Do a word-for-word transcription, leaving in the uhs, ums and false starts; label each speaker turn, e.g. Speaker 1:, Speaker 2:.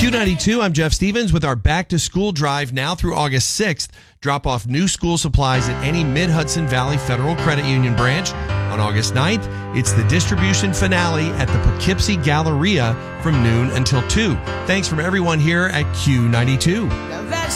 Speaker 1: Q ninety-two, I'm Jeff Stevens with our back to school drive now through August sixth. Drop off new school supplies at any Mid-Hudson Valley Federal Credit Union branch. On August ninth, it's the distribution finale at the Poughkeepsie Galleria from noon until two. Thanks from everyone here at Q ninety-two.
Speaker 2: Now that's